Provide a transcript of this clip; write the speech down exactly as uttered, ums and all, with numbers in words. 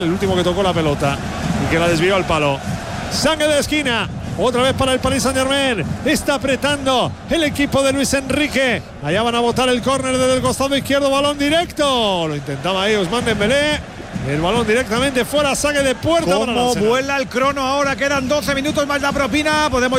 El último que tocó la pelota y que la desvió al palo. Saque de esquina. Otra vez para el Paris Saint-Germain. Está apretando el equipo de Luis Enrique. Allá van a botar el córner desde el costado izquierdo. Balón directo. Lo intentaba ahí Ousmane Dembélé. El balón directamente fuera. Saque de puerta. Cómo vuela el crono ahora. Quedan doce minutos más la propina. Podemos